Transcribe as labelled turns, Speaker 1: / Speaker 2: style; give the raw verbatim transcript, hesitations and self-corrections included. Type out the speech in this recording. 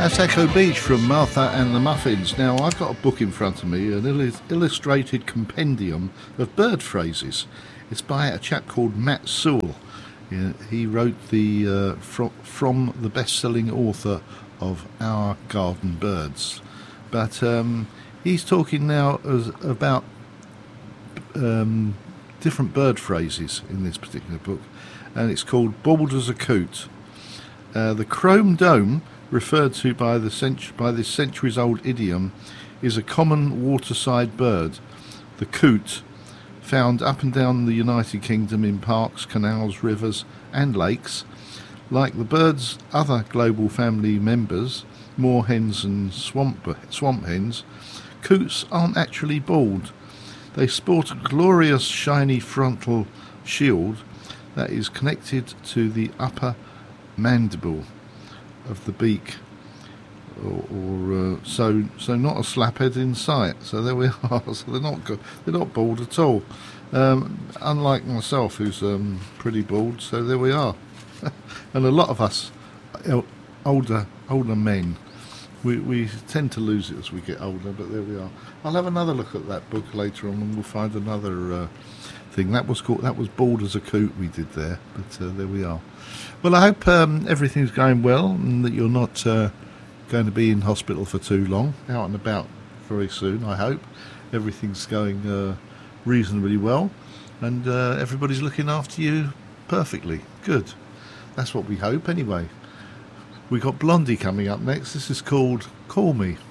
Speaker 1: That's Echo Beach from Martha and the Muffins. Now, I've got a book in front of me, an il- illustrated compendium of bird phrases. It's by a chap called Matt Sewell. Yeah, he wrote the uh, from, from the best-selling author of Our Garden Birds. But um, he's talking now as, about um, different bird phrases in this particular book, and it's called Bald as a Coot. Uh, the chrome dome, referred to by the cent- by this centuries-old idiom, is a common waterside bird, the coot, found up and down the United Kingdom in parks, canals, rivers and lakes. Like the bird's other global family members, moorhens and swamp swamp hens, coots aren't actually bald. They sport a glorious shiny frontal shield that is connected to the upper mandible of the beak, or, or uh, so so not a slaphead in sight. So there we are. So they're not go- they're not bald at all. Um, unlike myself, who's um, pretty bald. So there we are. And a lot of us, el- older older men, we we tend to lose it as we get older. But there we are. I'll have another look at that book later on, and we'll find another uh, thing. That was called that was Bald as a Coot we did there. But uh, there we are. Well, I hope um, everything's going well and that you're not uh, going to be in hospital for too long. Out and about very soon, I hope. Everything's going uh, reasonably well and uh, everybody's looking after you perfectly. Good. That's what we hope anyway. We've got Blondie coming up next. This is called Call Me.